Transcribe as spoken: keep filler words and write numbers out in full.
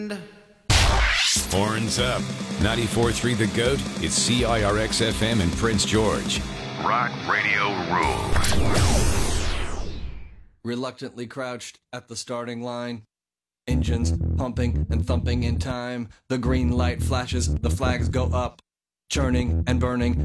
Horns up. ninety-four point three The Goat. It's C I R X F M in Prince George. Rock radio rules. Reluctantly crouched at the starting line. Engines pumping and thumping in time. The green light flashes, the flags go up. Churning and burning,